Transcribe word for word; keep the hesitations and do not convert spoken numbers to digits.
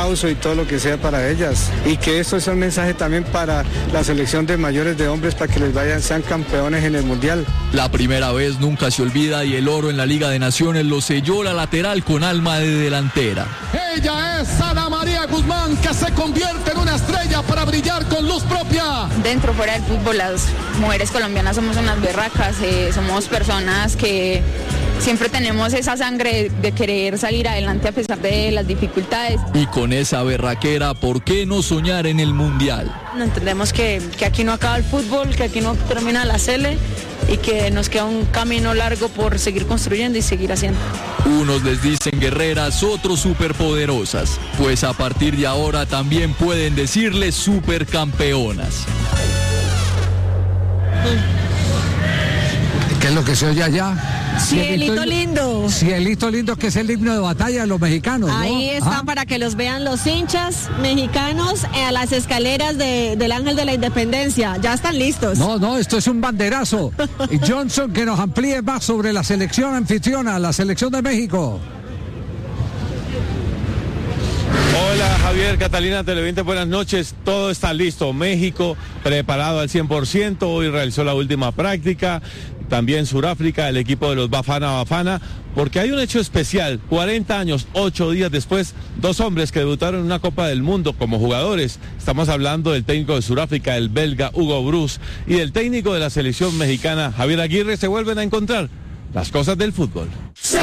aplauso y todo lo que sea para ellas. Y que esto sea un mensaje también para la selección de mayores de hombres para que les vayan, sean campeones en el Mundial. La primera vez nunca se olvida y el oro en la Liga de Naciones lo selló la lateral con alma de delantera. Ella es Ana María Guzmán, que se convierte en una estrella para brillar con luz propia. Dentro, fuera del fútbol, las mujeres colombianas somos unas berracas, eh, somos personas que siempre tenemos esa sangre de querer salir adelante a pesar de las dificultades. Y con esa berraquera, ¿por qué no soñar en el Mundial? Entendemos que, que aquí no acaba el fútbol, que aquí no termina la Sele y que nos queda un camino largo por seguir construyendo y seguir haciendo. Unos les dicen guerreras, otros superpoderosas, pues a partir de ahora también pueden decirles supercampeonas. ¿Qué es lo que se oye allá? Cielito lindo. Cielito lindo, que es el himno de batalla de los mexicanos, ¿no? Ahí está, ¿Ah? para que los vean los hinchas mexicanos a las escaleras de, del Ángel de la Independencia. Ya están listos. No, no, esto es un banderazo. Y Johnson, que nos amplíe más sobre la selección anfitriona, la selección de México. Hola Javier, Catalina, Televidente, buenas noches. Todo está listo. México preparado al cien por ciento. Hoy realizó la última práctica. También Sudáfrica, el equipo de los Bafana Bafana, porque hay un hecho especial. cuarenta años, ocho días después, dos hombres que debutaron en una Copa del Mundo como jugadores. Estamos hablando del técnico de Sudáfrica, el belga Hugo Broos, y del técnico de la selección mexicana, Javier Aguirre. Se vuelven a encontrar. Las cosas del fútbol.